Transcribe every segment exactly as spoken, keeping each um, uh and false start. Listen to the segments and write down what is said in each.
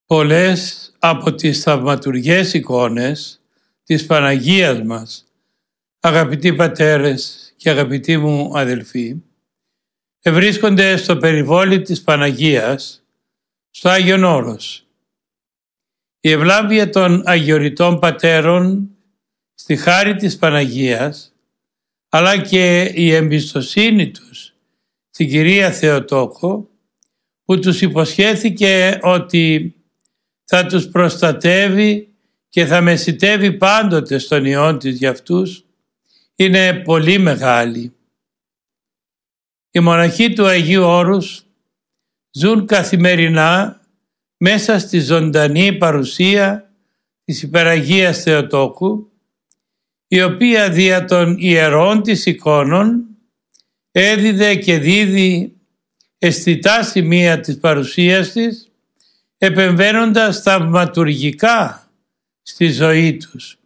Πολλές από τις θαυματουργές εικόνες της Παναγίας μας, αγαπητοί πατέρες και αγαπητοί μου αδελφοί, ευρίσκονται στο περιβόλι της Παναγίας, στο Άγιον Όρος. Η ευλάβεια των αγιοριτών πατέρων στη χάρη της Παναγίας, αλλά και η εμπιστοσύνη τους στην Κυρία Θεοτόκο, που τους υποσχέθηκε ότι θα τους προστατεύει και θα μεσιτεύει πάντοτε στον Υιόν της για αυτούς, είναι πολύ μεγάλη. Οι μοναχοί του Αγίου Όρους ζουν καθημερινά μέσα στη ζωντανή παρουσία της Υπεραγίας Θεοτόκου, η οποία δια των ιερών της εικόνων έδιδε και δίδει αισθητά σημεία της παρουσίας της, επεμβαίνοντας θαυματουργικά στη ζωή τους.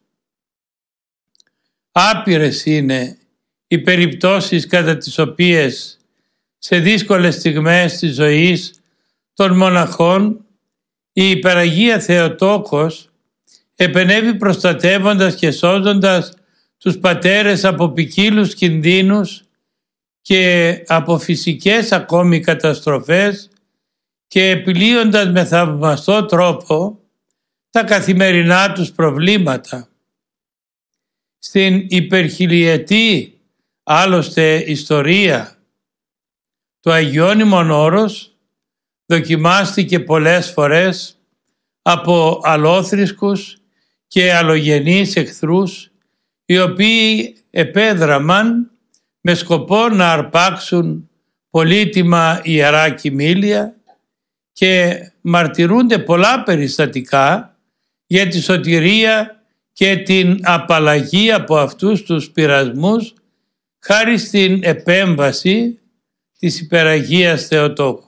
Άπειρες είναι οι περιπτώσεις κατά τις οποίες σε δύσκολες στιγμές της ζωής των μοναχών η Υπεραγία Θεοτόκος επενέβη προστατεύοντας και σώζοντας τους πατέρες από ποικίλους κινδύνους και από φυσικές ακόμη καταστροφές και επιλύοντας με θαυμαστό τρόπο τα καθημερινά τους προβλήματα. Στην υπερχιλιετή άλλωστε ιστορία του Αγιώνυμον Όρος δοκιμάστηκε πολλές φορές από αλόθρησκους και αλλογενείς εχθρούς, οι οποίοι επέδραμαν με σκοπό να αρπάξουν πολύτιμα ιερά κοιμήλια και μαρτυρούνται πολλά περιστατικά για τη σωτηρία και την απαλλαγή από αυτούς τους πειρασμούς χάρη στην επέμβαση της Υπεραγίας Θεοτόκου.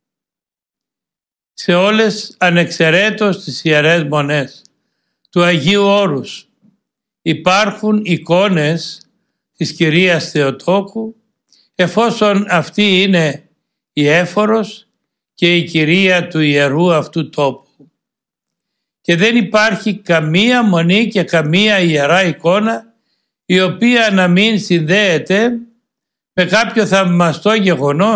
Σε όλες ανεξαιρέτως τις ιερές μονές του Αγίου Όρους υπάρχουν εικόνες της Κυρίας Θεοτόκου, εφόσον αυτή είναι η έφορος και η Κυρία του ιερού αυτού τόπου. Και δεν υπάρχει καμία μονή και καμία ιερά εικόνα η οποία να μην συνδέεται με κάποιο θαυμαστό γεγονός